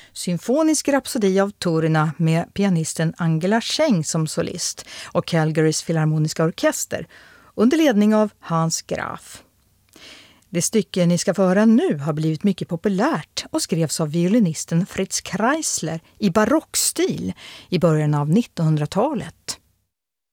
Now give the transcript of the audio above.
symfonisk rapsodi av Turina med pianisten Angela Cheng som solist och Calgarys filharmoniska orkester under ledning av Hans Graf. Det stycke ni ska få höra nu har blivit mycket populärt och skrevs av violinisten Fritz Kreisler i barockstil i början av 1900-talet.